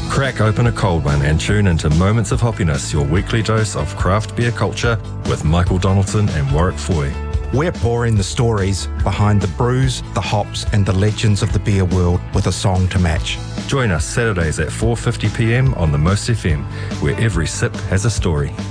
Crack open a cold one and tune into Moments of Hoppiness, your weekly dose of craft beer culture with Michael Donaldson and Warwick Foy. We're pouring the stories behind the brews, the hops and the legends of the beer world with a song to match. Join us Saturdays at 4:50 p.m. on the Most FM, where every sip has a story.